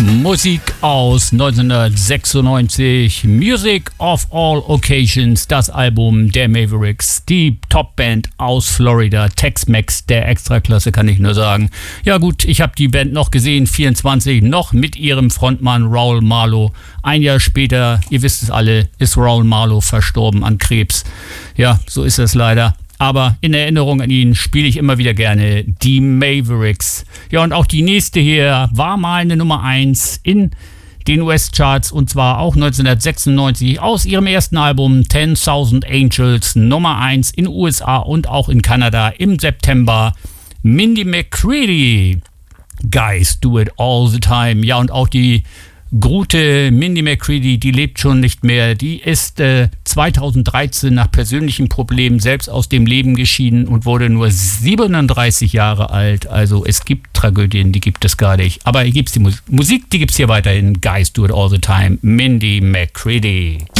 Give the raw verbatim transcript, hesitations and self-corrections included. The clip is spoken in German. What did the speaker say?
Musik aus neunzehnhundertsechsundneunzig, Music of All Occasions, das Album der Mavericks, die Topband aus Florida, Tex-Mex der Extraklasse, kann ich nur sagen. Ja gut, ich habe die Band noch gesehen, vierundzwanzig, noch mit ihrem Frontmann Raul Malo. Ein Jahr später, ihr wisst es alle, ist Raul Malo verstorben an Krebs. Ja, so ist es leider. Aber in Erinnerung an ihn spiele ich immer wieder gerne die Mavericks. Ja, und auch die nächste hier war mal eine Nummer eins in den U S-Charts und zwar auch neunzehnhundertsechsundneunzig aus ihrem ersten Album ten thousand Angels, Nummer eins in U S A und auch in Kanada im September. Mindy McCready, Guys Do It All the Time. Ja, und auch die gute Mindy McCready, die lebt schon nicht mehr. Die ist äh, zweitausenddreizehn nach persönlichen Problemen selbst aus dem Leben geschieden und wurde nur siebenunddreißig Jahre alt. Also es gibt Tragödien, die gibt es gar nicht. Aber hier gibt es die Musik, die gibt es hier weiterhin. Guys Do It All the Time. Mindy McCready.